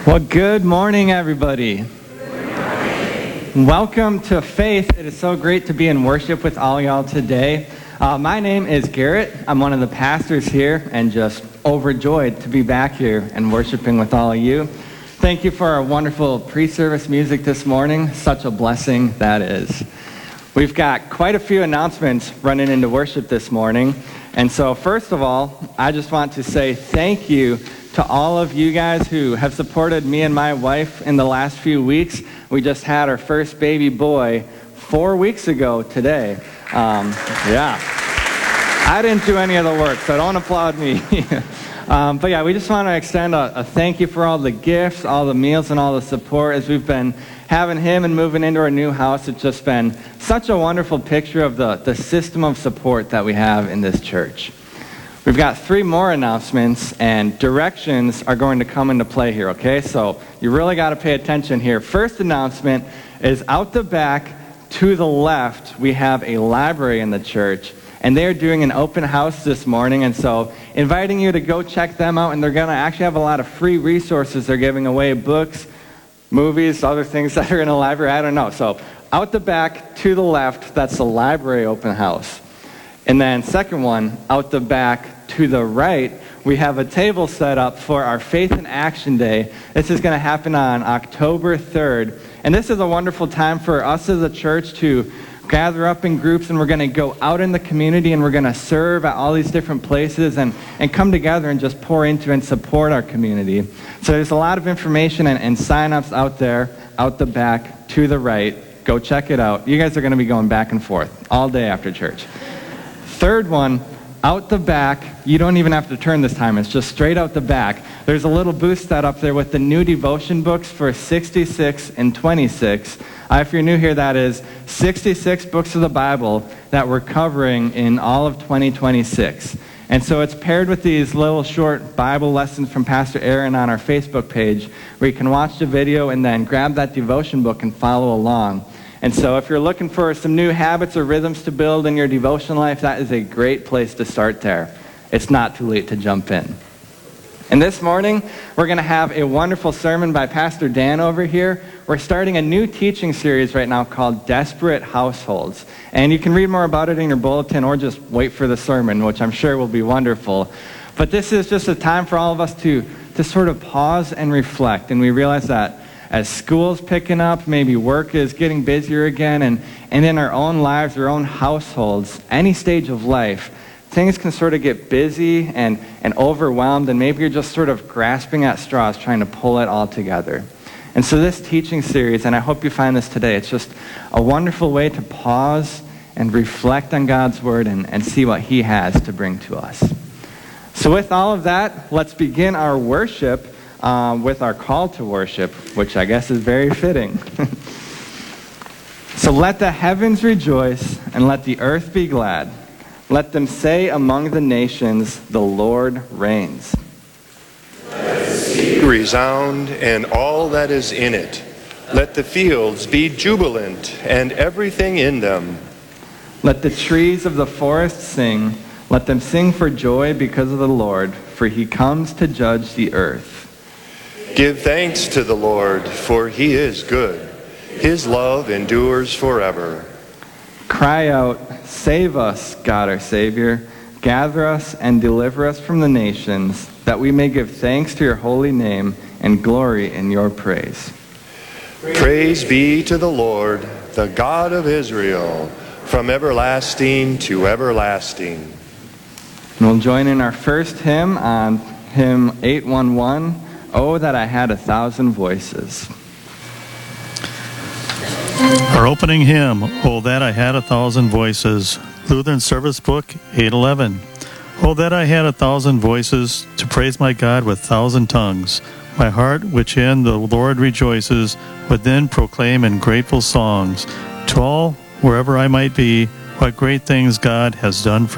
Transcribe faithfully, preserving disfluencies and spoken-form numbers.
Well, good morning, everybody. Good morning. Welcome to Faith. It is so great to be in worship with all y'all today. Uh, my name is Garrett. I'm one of the pastors here and just overjoyed to be back here and worshiping with all of you. Thank you for our wonderful pre-service music this morning. Such a blessing that is. We've got quite a few announcements running into worship this morning. And so first of all, I just want to say thank you to all of you guys who have supported me and my wife in the last few weeks. We just had our first baby boy four weeks ago today. Um, yeah. I didn't do any of the work, so don't applaud me. um, but yeah, we just want to extend a, a thank you for all the gifts, all the meals, and all the support as we've been having him and moving into our new house. It's just been such a wonderful picture of the, the system of support that we have in this church. We've got three more announcements, and directions are going to come into play here, okay? So you really got to pay attention here. First announcement is out the back to the left, we have a library in the church, and they're doing an open house this morning, and so inviting you to go check them out, and they're going to actually have a lot of free resources. They're giving away books, movies, other things that are in a library, I don't know. So out the back to the left, that's the library open house. And then second one, out the back to the right, we have a table set up for our Faith in Action Day. This is going to happen on October third. And this is a wonderful time for us as a church to gather up in groups, and we're going to go out in the community, and we're going to serve at all these different places and, and come together and just pour into and support our community. So there's a lot of information and, and sign-ups out there, out the back to the right. Go check it out. You guys are going to be going back and forth all day after church. Third one, out the back, you don't even have to turn this time, it's just straight out the back. There's a little booth set up there with the new devotion books for sixty-six and twenty-six. Uh, if you're new here, that is sixty-six books of the Bible that we're covering in all of twenty twenty-six. And so it's paired with these little short Bible lessons from Pastor Aaron on our Facebook page, where you can watch the video and then grab that devotion book and follow along. And so if you're looking for some new habits or rhythms to build in your devotion life, that is a great place to start there. It's not too late to jump in. And this morning, we're going to have a wonderful sermon by Pastor Dan over here. We're starting a new teaching series right now called Desperate Households. And you can read more about it in your bulletin or just wait for the sermon, which I'm sure will be wonderful. But this is just a time for all of us to, to sort of pause and reflect. And we realize that as school's picking up, maybe work is getting busier again, and, and in our own lives, our own households, any stage of life, things can sort of get busy and, and overwhelmed, and maybe you're just sort of grasping at straws trying to pull it all together. And so this teaching series, and I hope you find this today, it's just a wonderful way to pause and reflect on God's Word and, and see what He has to bring to us. So with all of that, let's begin our worship Um, with our call to worship, which I guess is very fitting. So let the heavens rejoice and let the earth be glad. Let them say among the nations, the Lord reigns. Let the sea resound and all that is in it. Let the fields be jubilant and everything in them. Let the trees of the forest sing. Let them sing for joy because of the Lord, for He comes to judge the earth. Give thanks to the Lord, for He is good. His love endures forever. Cry out, save us, God our Savior. Gather us and deliver us from the nations, that we may give thanks to your holy name and glory in your praise. Praise be to the Lord, the God of Israel, from everlasting to everlasting. And we'll join in our first hymn on hymn eight one one. Oh, that I had a thousand voices. Our opening hymn, Oh, that I had a thousand voices, Lutheran Service Book, eight eleven. Oh, that I had a thousand voices to praise my God with thousand tongues. My heart, which in the Lord rejoices, would then proclaim in grateful songs to all, wherever I might be, what great things God has done for